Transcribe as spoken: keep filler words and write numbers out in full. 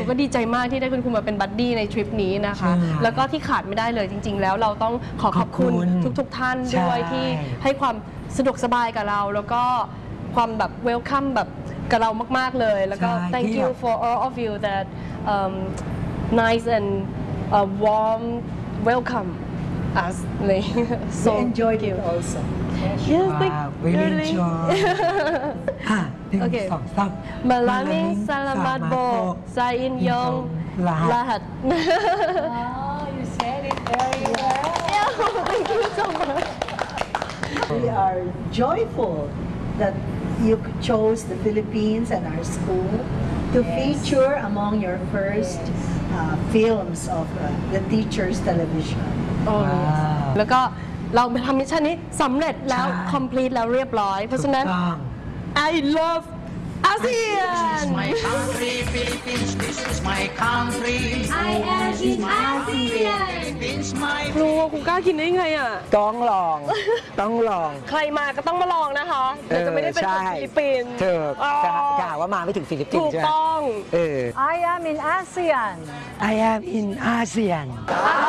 ก็ดีใจมากที่ได้คุณครูมาเป็นบัดดี้ในทริปนี้นะคะแล้วก็ที่ขาดไม่ได้เลยจริงๆแล้วเราต้องขอขอบคุณทุกๆท่านด้วยที่ให้ความสะดวกสบายกับเราแล้วก็ความแบบเวลคัมแบบกับเรามากๆเลยแล้วก็ thank you for all of you that um, nice and uh, warm welcome us so enjoyed it also yes thank you really enjoy อ่ะหนึ่งสองสาม Malaming Salamat Po sa inyong lahat oh you said it very well thank you so much we are joyful that you chose the Philippines and our school to yes. feature among your first yes. uh, films of uh, the teachers television โอ้ yes. แล้วก็เราไปทำมิชชั่นนี้สำเร็จแล้ว complete แล้วเรียบร้อยเพราะฉะนั้น I love ASEAN This is my country Philippines This is my country I am in ASEAN Philippines my ครูครูกล้ากินได้ไงอ่ะต้องลองต้องลองใครมาก็ต้องมาลองนะคะเดี๋ยวจะไม่ได้เป็นคนฟิลิปปินส์เธอจะหาว่ามาไม่ถึงฟิลิปปินส์ใช่ไหมถูกต้องเออ I am in ASEAN I am in ASEAN